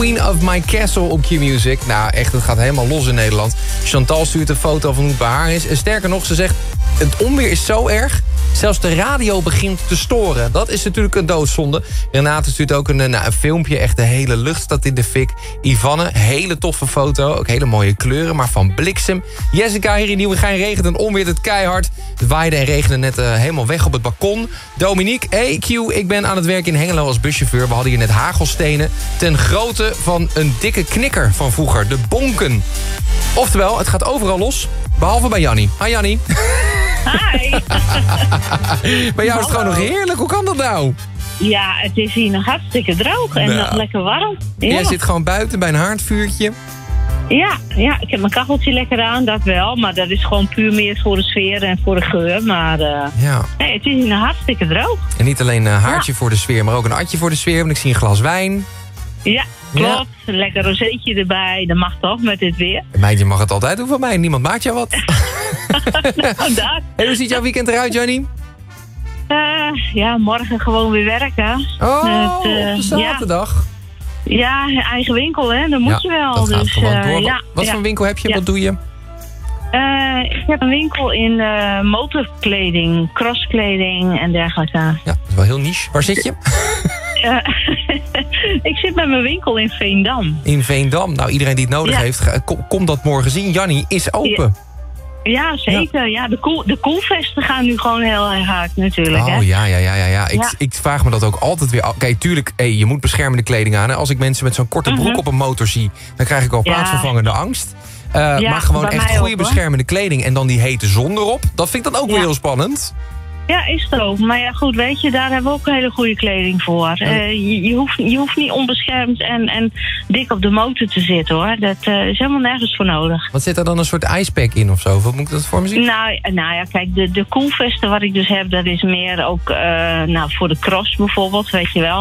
Queen of My Castle op Q-Music. Nou, echt, het gaat helemaal los in Nederland. Chantal stuurt een foto van hoe het bij haar is. En sterker nog, ze zegt, het onweer is zo erg, zelfs de radio begint te storen. Dat is natuurlijk een doodzonde. Renate stuurt ook een filmpje. Echt, de hele lucht staat in de fik. Yvanne, hele toffe foto. Ook hele mooie kleuren, maar van bliksem. Jessica, hier in Nieuwegein regent en onweert het keihard. Het waaide en regende net helemaal weg op het balkon. Dominique, hey Q, ik ben aan het werk in Hengelo als buschauffeur. We hadden hier net hagelstenen ten grootte van een dikke knikker van vroeger. De bonken. Oftewel, het gaat overal los, behalve bij Jannie. Hi Jannie. Hi. Bij jou is het gewoon nog heerlijk. Hoe kan dat nou? Ja, het is hier nog hartstikke droog en nog lekker warm. Ja. Jij zit gewoon buiten bij een haardvuurtje. Ja, ik heb mijn kacheltje lekker aan, dat wel. Maar dat is gewoon puur meer voor de sfeer en voor de geur. Maar nee, het is hier nog hartstikke droog. En niet alleen een haartje voor de sfeer, maar ook een atje voor de sfeer. Want ik zie een glas wijn. Ja, klopt. Een lekker rozeetje erbij. Dat mag toch met dit weer. Meidje mag het altijd doen van mij. Niemand maakt jou wat. Nou, dat. En hoe ziet jouw weekend eruit, Johnny? Ja, morgen gewoon weer werken. Oh, op de zaterdag. Ja, eigen winkel, hè. Dat moet je wel. Dat gaat dus, gewoon door. Wat voor winkel heb je? Ja. Wat doe je? Ik heb een winkel in motorkleding, crosskleding en dergelijke. Ja, dat is wel heel niche. Waar zit je? Ik zit met mijn winkel in Veendam. In Veendam. Nou, iedereen die het nodig heeft, kom dat morgen zien. Jannie is open. Ja, zeker. Ja, de koelvesten gaan nu gewoon heel erg hard natuurlijk. Oh, ja. Ik vraag me dat ook altijd weer af. Kijk, tuurlijk, je moet beschermende kleding aan. Hè. Als ik mensen met zo'n korte broek op een motor zie, dan krijg ik al plaatsvervangende angst. Maar gewoon echt goede beschermende kleding en dan die hete zon erop. Dat vind ik dan ook weer heel spannend. Ja, is het ook. Maar ja, goed, weet je, daar hebben we ook hele goede kleding voor. Je hoeft niet onbeschermd en dik op de motor te zitten, hoor. Dat is helemaal nergens voor nodig. Wat zit er dan, een soort icepack in of zo? Wat moet ik dat voor me zien? Nou ja, kijk, de koelvesten wat ik dus heb, dat is meer ook voor de cross bijvoorbeeld, weet je wel.